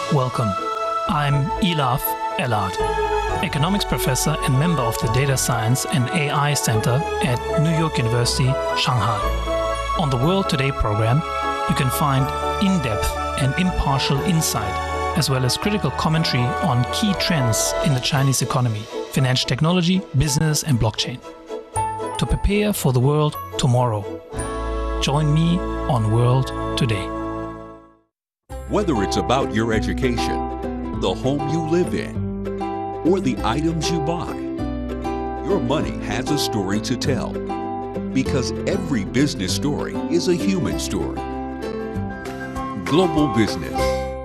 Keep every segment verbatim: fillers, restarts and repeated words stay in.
Welcome. I'm Elaf Elad, economics professor and member of the Data Science and A I Center at New York University, Shanghai. On the World Today program, you can find in-depth and impartial insight, as well as critical commentary on key trends in the Chinese economy, financial technology, business, and blockchain. To prepare for the world tomorrow, join me on World Today. Whether it's about your education, the home you live in, or the items you buy, your money has a story to tell. Because every business story is a human story. Global Business.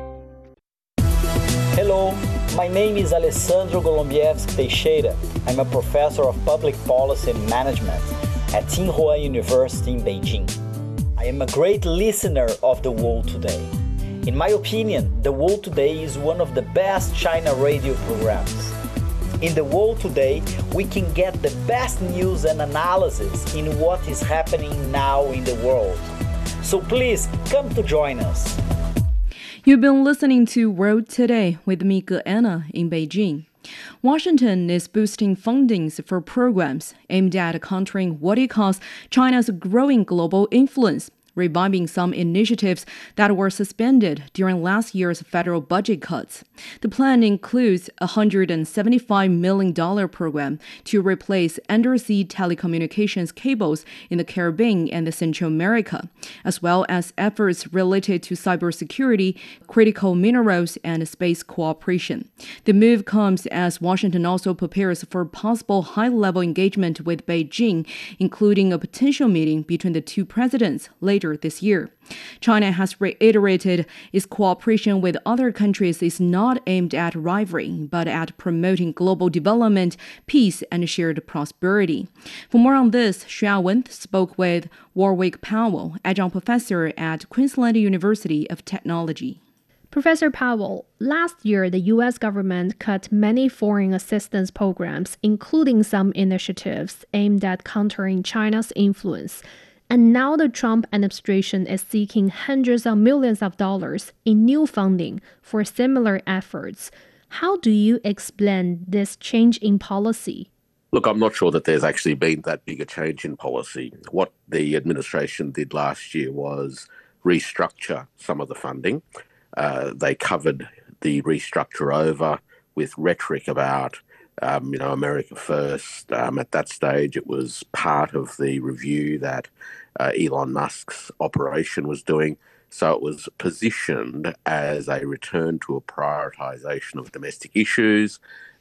Hello, my name is Alessandro Golombieski Teixeira. I'm a professor of public policy and management at Tsinghua University in Beijing. I am a great listener of The World Today. In my opinion, The World Today is one of the best China radio programs. In The World Today, we can get the best news and analysis in what is happening now in the world. So please come to join us. You've been listening to World Today with me, Anna, in Beijing. Washington is boosting fundings for programs aimed at countering what it calls China's growing global influence, reviving some initiatives that were suspended during last year's federal budget cuts. The plan includes a one hundred seventy-five million dollars program to replace undersea telecommunications cables in the Caribbean and Central America, as well as efforts related to cybersecurity, critical minerals, and space cooperation. The move comes as Washington also prepares for possible high-level engagement with Beijing, including a potential meeting between the two presidents later this year. China has reiterated its cooperation with other countries is not aimed at rivaling, but at promoting global development, peace, and shared prosperity. For more on this, Xue Wen spoke with Warwick Powell, adjunct professor at Queensland University of Technology. Professor Powell, last year the U S government cut many foreign assistance programs, including some initiatives aimed at countering China's influence. And now the Trump administration is seeking hundreds of millions of dollars in new funding for similar efforts. How do you explain this change in policy? Look, I'm not sure that there's actually been that big a change in policy. What the administration did last year was restructure some of the funding. Uh, they covered the restructure over with rhetoric about Um, you know, America First. Um, at that stage, it was part of the review that uh, Elon Musk's operation was doing. So it was positioned as a return to a prioritization of domestic issues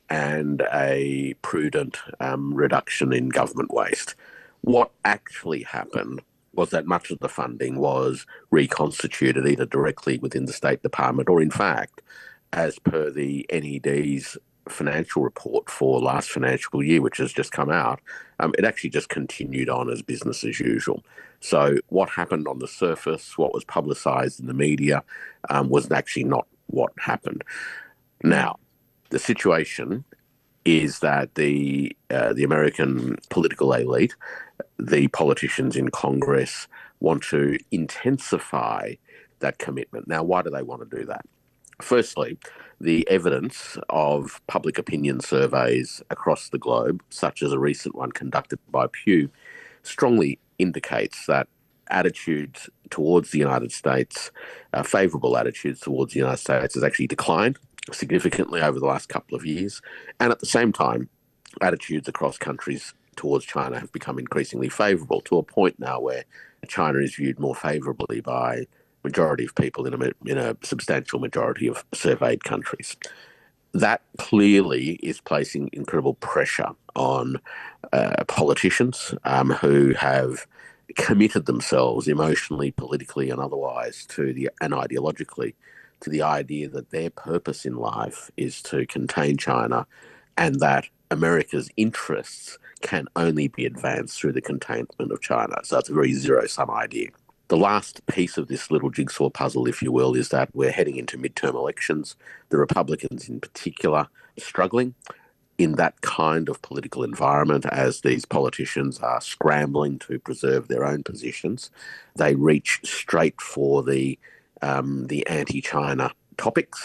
and a prudent um, reduction in government waste. What actually happened was that much of the funding was reconstituted either directly within the State Department or, in fact, as per the N E D's financial report for last financial year, which has just come out, um, it actually just continued on as business as usual. So what happened on the surface, what was publicised in the media, um, was actually not what happened. Now, the situation is that the uh, the American political elite, the politicians in Congress, want to intensify that commitment. Now, why do they want to do that? Firstly, the evidence of public opinion surveys across the globe, such as a recent one conducted by Pew, strongly indicates that attitudes towards the United States, uh, favourable attitudes towards the United States, has actually declined significantly over the last couple of years. And at the same time, attitudes across countries towards China have become increasingly favourable, to a point now where China is viewed more favourably by majority of people in a, in a substantial majority of surveyed countries. That clearly is placing incredible pressure on uh, politicians um, who have committed themselves emotionally, politically, and otherwise to the and ideologically to the idea that their purpose in life is to contain China, and that America's interests can only be advanced through the containment of China. So it's a very zero-sum idea. The last piece of this little jigsaw puzzle, if you will, is that we're heading into midterm elections. The Republicans in particular are struggling in that kind of political environment as these politicians are scrambling to preserve their own positions. They reach straight for the um, the anti-China topics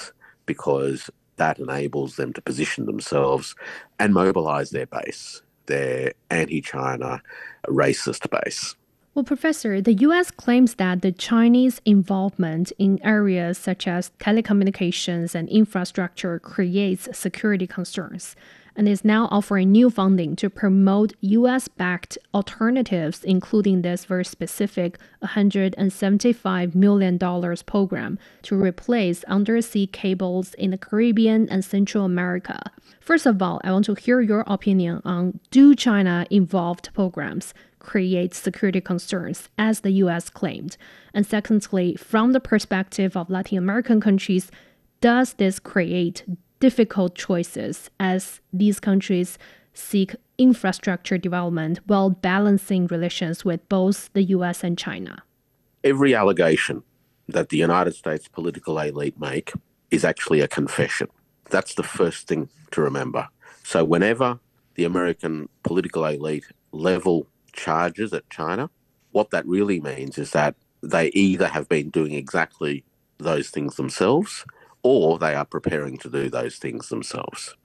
because that enables them to position themselves and mobilise their base, their anti-China racist base. Well, Professor, the U S claims that the Chinese involvement in areas such as telecommunications and infrastructure creates security concerns and is now offering new funding to promote U S-backed alternatives, including this very specific one hundred seventy-five million dollars program to replace undersea cables in the Caribbean and Central America. First of all, I want to hear your opinion on do China-involved programs create security concerns, as the U S claimed? And secondly, from the perspective of Latin American countries, does this create difficult choices as these countries seek infrastructure development while balancing relations with both the U S and China? Every allegation that the United States political elite make is actually a confession. That's the first thing to remember. So whenever the American political elite level charges at China, what that really means is that they either have been doing exactly those things themselves or they are preparing to do those things themselves.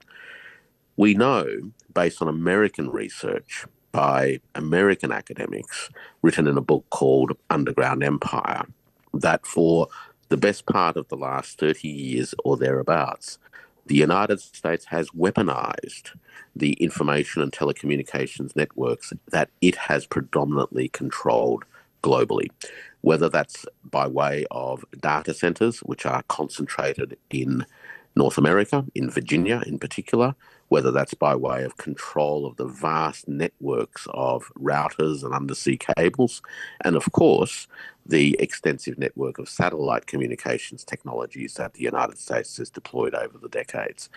We know, based on American research by American academics written in a book called Underground Empire, that for the best part of the last thirty years or thereabouts, the United States has weaponized the information and telecommunications networks that it has predominantly controlled globally, whether that's by way of data centers, which are concentrated in North America, in Virginia in particular, whether that's by way of control of the vast networks of routers and undersea cables, and of course, the extensive network of satellite communications technologies that the United States has deployed over the decades.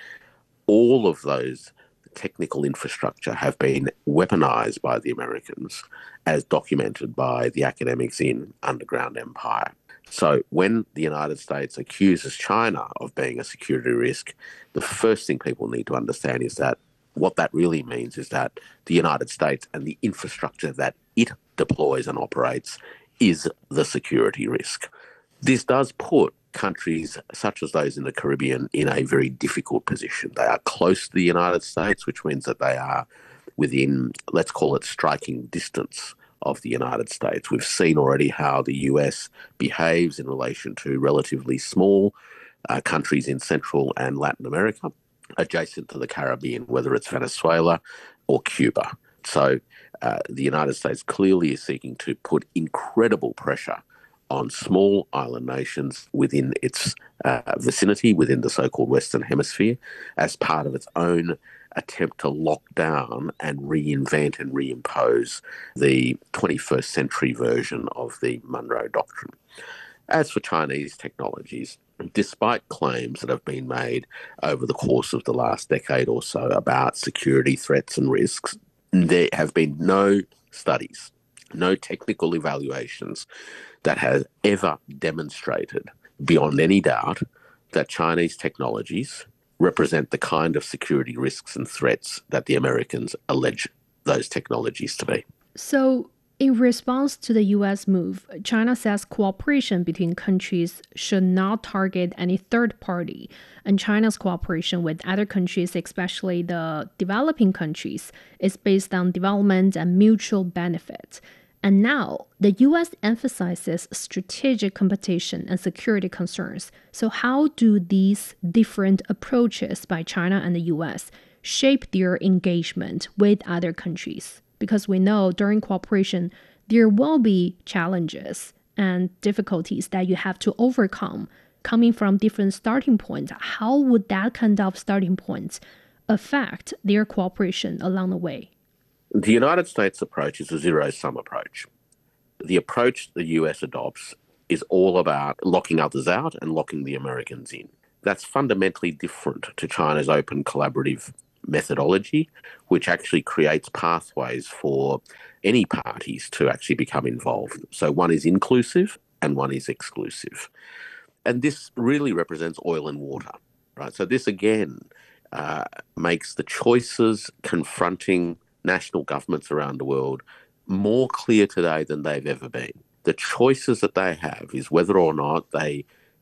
All of those technical infrastructure have been weaponized by the Americans, as documented by the academics in Underground Empire. So when the United States accuses China of being a security risk, the first thing people need to understand is that what that really means is that the United States and the infrastructure that it deploys and operates is the security risk. This does put countries such as those in the Caribbean in a very difficult position. They are close to the United States, which means that they are within, let's call it, striking distance of the United States. We've seen already how the U S behaves in relation to relatively small uh, countries in Central and Latin America, adjacent to the Caribbean, whether it's Venezuela or Cuba. So uh, the United States clearly is seeking to put incredible pressure on small island nations within its uh, vicinity, within the so-called Western Hemisphere, as part of its own attempt to lock down and reinvent and reimpose the twenty-first century version of the Monroe Doctrine. As for Chinese technologies, despite claims that have been made over the course of the last decade or so about security threats and risks, there have been no studies, no technical evaluations that has ever demonstrated beyond any doubt that Chinese technologies represent the kind of security risks and threats that the Americans allege those technologies to be. So, in response to the U S move, China says cooperation between countries should not target any third party, and China's cooperation with other countries, especially the developing countries, is based on development and mutual benefit. And now, the U S emphasizes strategic competition and security concerns. So how do these different approaches by China and the U S shape their engagement with other countries? Because we know during cooperation, there will be challenges and difficulties that you have to overcome coming from different starting points. How would that kind of starting points affect their cooperation along the way? The United States approach is a zero-sum approach. The approach the U S adopts is all about locking others out and locking the Americans in. That's fundamentally different to China's open collaborative methodology, which actually creates pathways for any parties to actually become involved. So one is inclusive and one is exclusive. And this really represents oil and water, right? So this again uh, makes the choices confronting national governments around the world more clear today than they've ever been. The choices that they have is whether or not they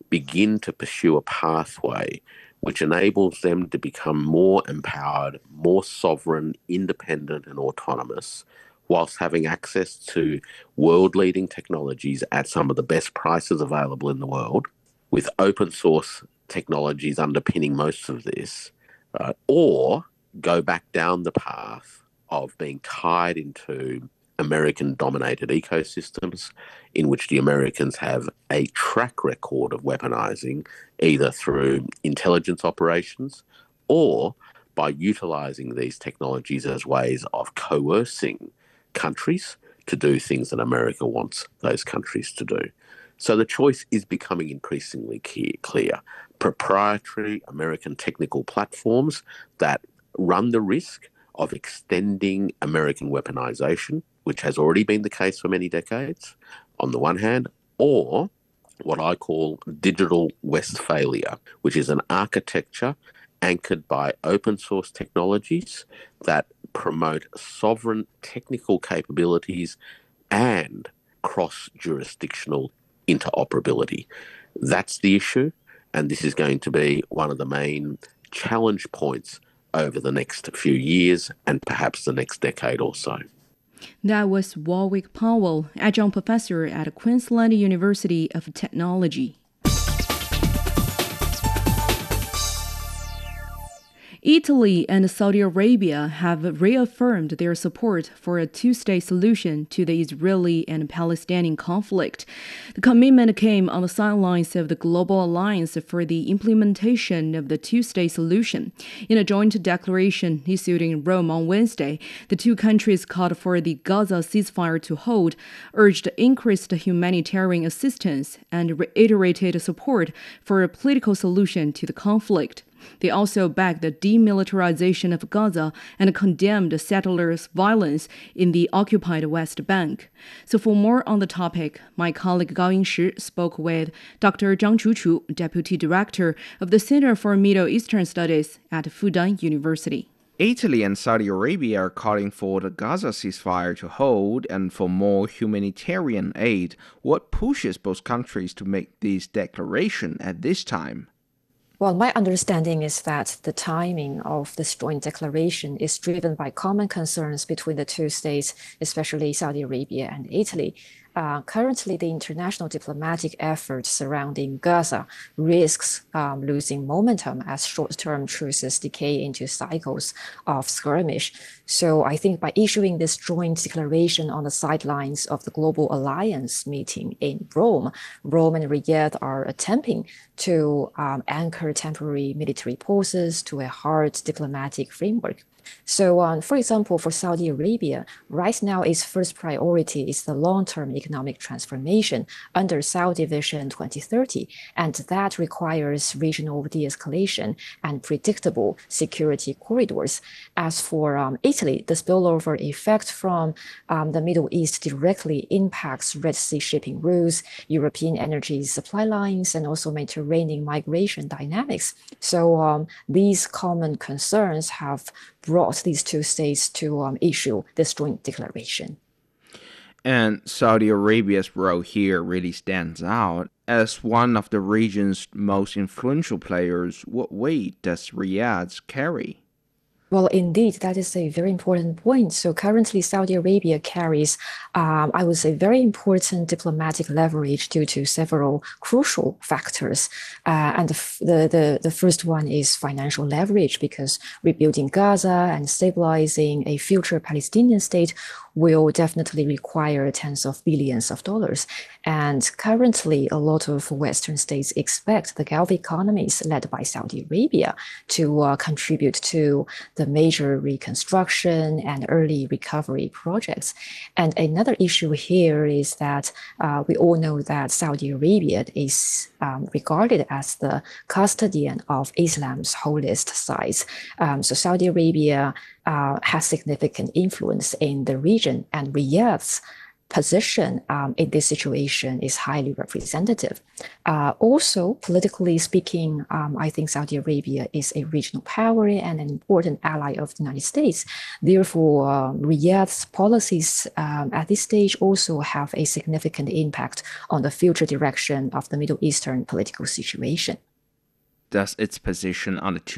begin to pursue a pathway which enables them to become more empowered, more sovereign, independent and autonomous, whilst having access to world-leading technologies at some of the best prices available in the world, with open source technologies underpinning most of this, right? Or go back down the path of being tied into American-dominated ecosystems in which the Americans have a track record of weaponizing, either through intelligence operations or by utilizing these technologies as ways of coercing countries to do things that America wants those countries to do. So the choice is becoming increasingly clear. Proprietary American technical platforms that run the risk of extending American weaponization, which has already been the case for many decades, on the one hand, or what I call digital Westphalia, which is an architecture anchored by open source technologies that promote sovereign technical capabilities and cross-jurisdictional interoperability. That's the issue, and this is going to be one of the main challenge points over the next few years and perhaps the next decade or so. That was Warwick Powell, adjunct professor at Queensland University of Technology. Italy and Saudi Arabia have reaffirmed their support for a two-state solution to the Israeli and Palestinian conflict. The commitment came on the sidelines of the Global Alliance for the Implementation of the Two-State Solution. In a joint declaration issued in Rome on Wednesday, the two countries called for the Gaza ceasefire to hold, urged increased humanitarian assistance, and reiterated support for a political solution to the conflict. They also backed the demilitarization of Gaza and condemned settlers' violence in the occupied West Bank. So for more on the topic, my colleague Gao Yingshi spoke with Doctor Zhang Chuchu, Deputy Director of the Center for Middle Eastern Studies at Fudan University. Italy and Saudi Arabia are calling for the Gaza ceasefire to hold and for more humanitarian aid. What pushes both countries to make this declaration at this time? Well, my understanding is that the timing of this joint declaration is driven by common concerns between the two states, especially Saudi Arabia and Italy. Uh, currently, the international diplomatic effort surrounding Gaza risks um, losing momentum as short-term truces decay into cycles of skirmish. So I think by issuing this joint declaration on the sidelines of the Global Alliance meeting in Rome, Rome and Riyadh are attempting to um, anchor temporary military pauses to a hard diplomatic framework. So, um, for example, for Saudi Arabia, right now its first priority is the long-term economic transformation under Saudi Vision twenty thirty, and that requires regional de-escalation and predictable security corridors. As for um, Italy, the spillover effect from um, the Middle East directly impacts Red Sea shipping routes, European energy supply lines, and also Mediterranean migration dynamics. So um, these common concerns have brought these two states to um, issue this joint declaration. And Saudi Arabia's role here really stands out. As one of the region's most influential players, what weight does Riyadh carry? Well, indeed, that is a very important point. So currently, Saudi Arabia carries, um, I would say, very important diplomatic leverage due to several crucial factors. Uh, and the, the, the, the first one is financial leverage, because rebuilding Gaza and stabilizing a future Palestinian state will definitely require tens of billions of dollars. And currently, a lot of Western states expect the Gulf economies led by Saudi Arabia to uh, contribute to the major reconstruction and early recovery projects. And another issue here is that uh, we all know that Saudi Arabia is um, regarded as the custodian of Islam's holiest sites. Um, so Saudi Arabia uh, has significant influence in the region, and Riyadh's position um, in this situation is highly representative. Uh, also, politically speaking, um, I think Saudi Arabia is a regional power and an important ally of the United States. Therefore, uh, Riyadh's policies um, at this stage also have a significant impact on the future direction of the Middle Eastern political situation. Does its position on the two